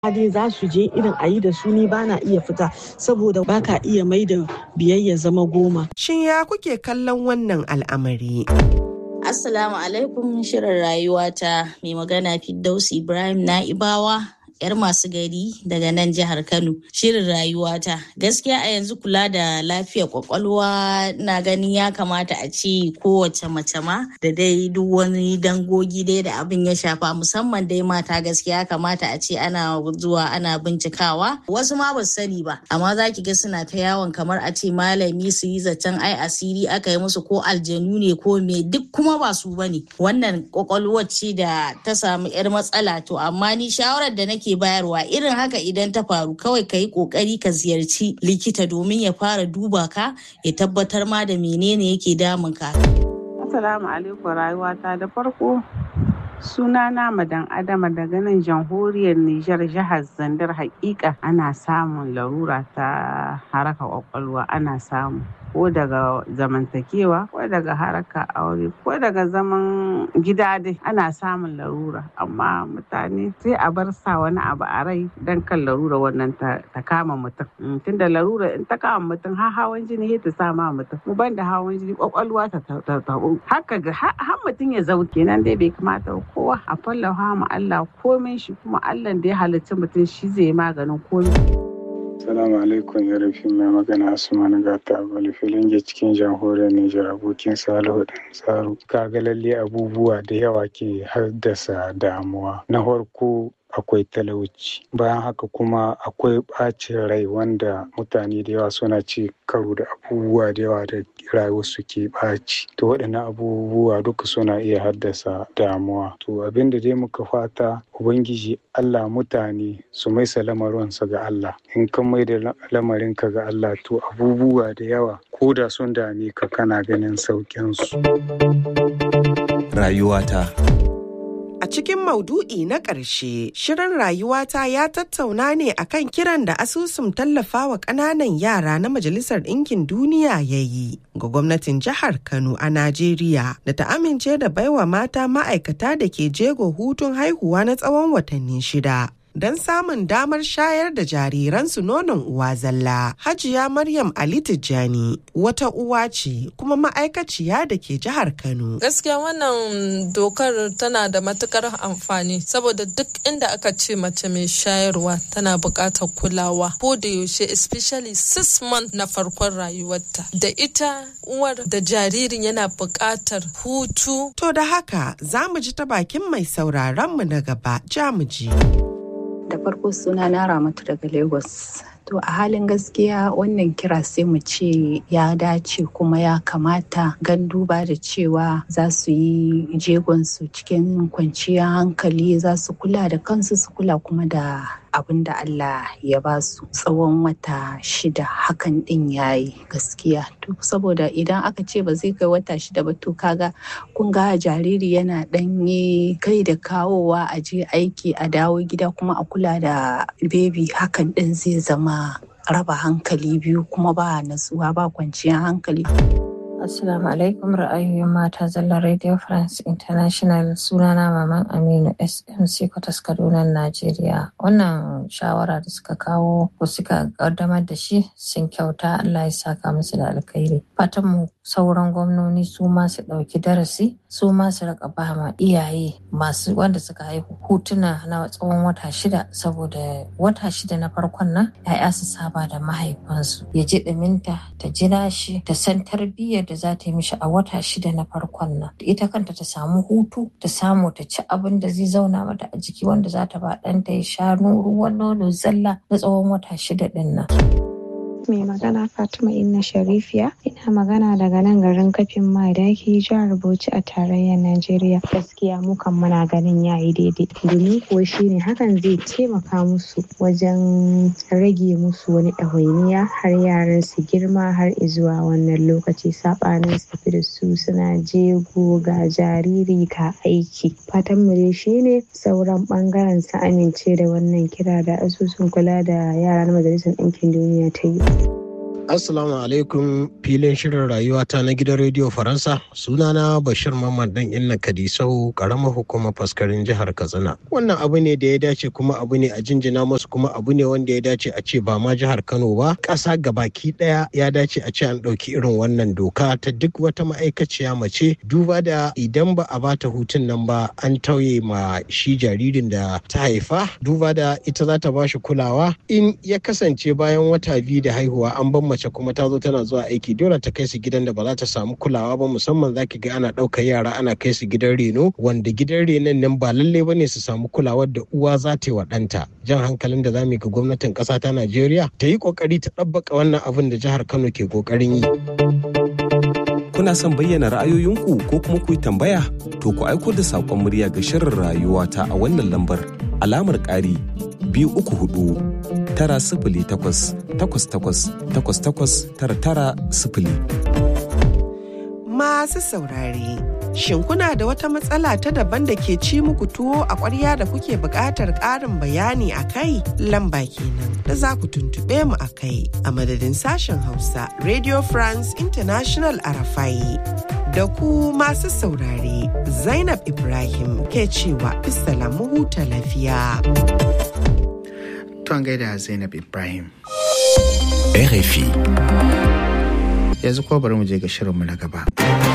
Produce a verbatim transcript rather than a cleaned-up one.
dai za su je irin a yi da su ni bana iya fita saboda baka iya mai da biyayya zama goma. Shin ya kuke kallon wannan al'amari? Assalamu alaikum, shirin rayuwata mai magana Firdausi Ibrahim Na'ibawa. Yar masu gari daga nan jihar Kano. Shirin rayuwata. Gaskiya a yanzu kula da lafiyar kwakwalwa na gani ya kamata a ce kowace mace ma da dai duk wani dangogi dai da abin ya shafa, musamman dai mata, gaskiya kamata a ce ana zuwa ana bincikawa. Wasu ma ba su sani ba, amma za ki ga suna ta yawon kamar a ce malami su yi zaton ai asiri aka yi musu ko aljanu ne ko me, duk kuma ba su bane. Wannan kwakwalwar ce da ta samu yar matsala. To amma ni shawarar da nake bayarwa irin haka idan ta faru kawai ka yi kokari ka ziyarci likita domin ya fara duba ka ya tabbatar ma da menene yake damun ka. Assalamu alaikum rayuwata. Da farko sunana Madan Adama daga nan jamhuriyar Nijar jihar Zandar. Hakika ana samun larura ta haraka kwakwalwa, ana samu ko daga zamantakewa ko daga haraka aure ko daga zaman gida dai ana samun larura, amma mutane sai a bar sa wani abu a rai don kan larura wannan ta kama mutum. Tunda larura in ta kama mutum har hawan jini ta sa ma mutum, mu ban da hawan jini kwakwalwa ta tabu haka har mutum ya zau. Kenan dai bai kamata kowa a fallafa ma Allah komai shi, kuma Allah da ya halicci mutum shi zai maganin komai. Assalamu alaikum, ya rafi mai magana Asmanu Gata Bali Filinge cikin jamhuriyar Nijar, abokin Salihu Dan Tsaro. Kaga lalle abubuwa da yawa ke haddasa damuwa. Na farko akwai talauci, bayan haka kuma akwai ɓacin rai wanda mutane da yawa suna ci karo da abubuwa da yawa da rayuwar su ke ɓaci. To waɗannan abubuwa duka suna iya haddasa damuwa. To abinda dai muka fata Ubangiji Allah mutane su maisa lamarinsa ga Allah. In kan mai da lamarinka ga Allah to abubuwa da yawa ko da sun dame ka kana ganin sauƙinsu. Rayuwata. A cikin maudu'i na ƙarshe, shirin rayuwata ya tattauna ne akan kiran da asusun tallafawa ƙananan yara na Majalisar Ɗinkin Duniya ya yi ga gwamnatin jihar Kano a Najeriya da ta amince da baiwa mata ma'aikata da ke jego hutun haihuwa na tsawon watanni shida. Don samun damar shayar da jariransu nonon uwa zalla. Hajiya Maryam Ali Tijjani wata uwa ce kuma ma'aikaciya da ke jihar Kano. Gaskiya wannan dokar tana da matukar amfani saboda duk inda aka ce mace mai shayarwa tana buƙatar kulawa ko da yaushe, especially six months na farkon rayuwarta. Da ita uwar da jaririn yana buƙatar hutu. To da haka za mu ji ta bakin mai sauraron mu na gaba, jamuji. Da farko suna na Ramatu daga Lagos. To a halin gaskiya wannan kira sai mu ce ya dace kuma ya kamata, gan duba da cewa za su yi jegonsu cikin kwanciyar hankali, za su kula da kansu su kula kuma da abin da Allah ya ba su tsawon wata shida. Hakan din yayi gaskiya, to saboda idan aka ce ba zai kai wata shida ba to kaga kun ga jariri yana ɗanye kai da kawowa, a je aiki a dawo gida kuma a kula da bebi. Hakan din zai zama raba hankali biyu kuma ba natsuwa ba kwanciyar hankali. Assalamu alaikum, ra'ayoyin mata zalla Radio France International. Sunana Maman Aminu S M C Kwatas Kaduna, Najeriya. Wannan shawara da suka kawo ko suka kaddamar da shi sun kyauta, Allah ya saka musu da alkhairi. Fatan mu sauran gwamnoni su ma su dauki darasi, su ma su rika ba ma iyaye masu wanda suka haihu hutuna na tsawon wata shida, saboda wata shida na farkon nan ya'ya su saba da mahaifansu, ya ji ɗuminta, ta jira shi, ta san tarbiyyar da za ta yi mishi a wata shida na farkon nan. Ita kanta ta samu hutu, ta samu ta ci abin da zai zauna mata a jiki, wanda za ta ba ɗanta ya sha ruwan nono zalla na tsawon wata shida ɗin nan. Mai magana Fatima Inna Sharifiya, ina magana daga nan garin Kafin Madaki, jihar Bauchi a tarayyar Najeriya. Gaskiya mu kan muna ganin yayi daidai, domin kuwa shine hakan zai taimaka musu wajen rage musu wani ɗawainiya har yaran su girma har izuwa wannan lokaci, saɓanin su tafi da su suna jego ga jariri ka aiki. Fatan mu dai shine sauran ɓangaren su amince da wannan kira da asusun kula da yara na Majalisar Ɗinkin Duniya ta yi. Assalamu alaikum filin shirin rayuwata na gidan rediyo Faransa. Sunana Bashir Mamman dan Inna Kadisau, karamar hukumar faskarin jihar Katsina. Wannan abu ne da ya dace kuma abu ne a jinjina musu kuma abu ne wanda ya dace a ce ba ma jihar Kano ba, ƙasa gabaki ɗaya ya dace a ce an ɗauki irin wannan doka ta duk wata ma'aikaciya mace, duba da idan ba a bata hutun nan ba an tauye ma shi jaririn da ta haifa, duba da ita za ta ba shi kulawa. In ya kasance bayan wata biyu da haihuwa an ban mace kuma ta zo tana zuwa aiki, dole ta kai su gidan da ba za ta samu kulawa ba, musamman zaki ga ana ɗaukar yara ana kai su gidan reno, wanda gidan renon nan ba lalle bane su samu kulawar da uwa za ta yi wa ɗanta. Jan hankalin da za mu yi ga gwamnatin ƙasa ta Najeriya ta yi ƙoƙari ta ɗabbaka wannan abin da jihar Kano ke ƙoƙarin yi. Kuna son bayyana ra'ayoyinku ko kuma ku yi tambaya? To ku aiko da saƙon murya ga shirin rayuwa ta a wannan lambar alamar ƙari biyu uku hudu tara sifili takwas takwas takwas takwas takwas tara tara sifili. Masu saurare, shin kuna da wata matsala ta daban da ke ci muku tuwo a ƙwarya da kuke buƙatar ƙarin bayani a kai? Lamba kenan da za ku tuntuɓe mu a kai a madadin sashen Hausa Radio France International Arafai. Da ku masu saurare, Zainab Ibrahim ke cewa bisalamu huta lafiya. Tuwan gaida Zainab Ibrahim. R F I. Yanzu kuwa bari mu je ga shirinmu na gaba.